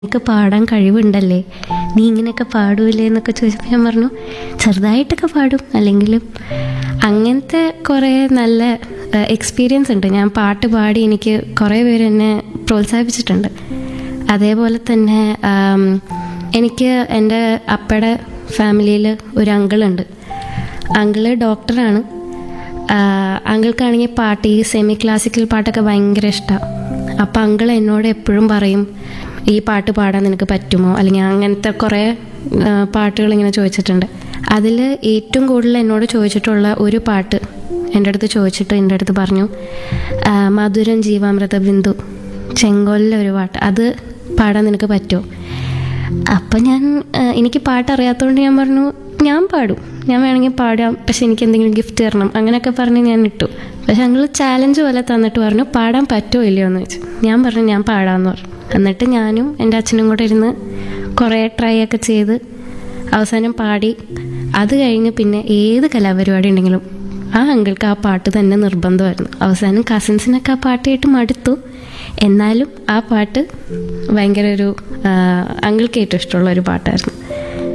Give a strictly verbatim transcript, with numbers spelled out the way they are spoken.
നിനക്ക് പാടാൻ കഴിവുണ്ടല്ലേ, നീ ഇങ്ങനെയൊക്കെ പാടൂലേ എന്നൊക്കെ ചോദിച്ചപ്പോൾ ഞാൻ പറഞ്ഞു ചെറുതായിട്ടൊക്കെ പാടും, അല്ലെങ്കിലും അങ്ങനത്തെ കുറേ നല്ല എക്സ്പീരിയൻസ് ഉണ്ട്. ഞാൻ പാട്ട് പാടി എനിക്ക് കുറേ പേര് എന്നെ പ്രോത്സാഹിപ്പിച്ചിട്ടുണ്ട്. അതേപോലെ തന്നെ ആം, എനിക്ക് എൻ്റെ അപ്പയുടെ ഫാമിലിയിൽ ഒരു അങ്കിളുണ്ട്. അങ്കിള് ഡോക്ടറാണ്. അങ്കിൾക്കാണെങ്കിൽ പാട്ട്, ഈ സെമി ക്ലാസിക്കൽ പാട്ടൊക്കെ ഭയങ്കര ഇഷ്ടമാണ്. അപ്പം അങ്കിൾ എന്നോട് എപ്പോഴും പറയും ഈ പാട്ട് പാടാൻ നിനക്ക് പറ്റുമോ, അല്ലെങ്കിൽ അങ്ങനത്തെ കുറേ പാട്ടുകൾ ഇങ്ങനെ ചോദിച്ചിട്ടുണ്ട്. അതിൽ ഏറ്റവും കൂടുതൽ എന്നോട് ചോദിച്ചിട്ടുള്ള ഒരു പാട്ട് എൻ്റെ അടുത്ത് ചോദിച്ചിട്ട് എൻ്റെ അടുത്ത് പറഞ്ഞു, മധുരം ജീവാമൃത ബിന്ദു ചെങ്കോലിലെ ഒരു പാട്ട്, അത് പാടാൻ നിനക്ക് പറ്റുമോ? അപ്പം ഞാൻ എനിക്ക് പാട്ട് അറിയാത്തതുകൊണ്ട് ഞാൻ പറഞ്ഞു ഞാൻ പാടും, ഞാൻ വേണമെങ്കിൽ പാടാം, പക്ഷെ എനിക്ക് എന്തെങ്കിലും ഗിഫ്റ്റ് തരണം, അങ്ങനെയൊക്കെ പറഞ്ഞ് ഞാൻ ഇട്ടു. പക്ഷെ ഞങ്ങൾ ചാലഞ്ച് പോലെ തന്നിട്ട് പറഞ്ഞു പാടാൻ പറ്റുമോ ഇല്ലയോ എന്ന് ചോദിച്ചു. ഞാൻ പറഞ്ഞു ഞാൻ പാടാമെന്ന് പറഞ്ഞു. എന്നിട്ട് ഞാനും എൻ്റെ അച്ഛനും കൂടെ ഇരുന്ന് കുറേ ട്രൈ ഒക്കെ ചെയ്ത് അവസാനം പാടി. അത് കഴിഞ്ഞ് പിന്നെ ഏത് കലാപരിപാടി ഉണ്ടെങ്കിലും ആ അങ്കിൾക്ക് ആ പാട്ട് തന്നെ നിർബന്ധമായിരുന്നു. അവസാനം കസിൻസിനൊക്കെ ആ പാട്ട് കേട്ട് മടുത്തു. എന്നാലും ആ പാട്ട് ഭയങ്കര ഒരു അങ്കിൾക്ക് ഏറ്റവും ഇഷ്ടമുള്ള ഒരു പാട്ടായിരുന്നു.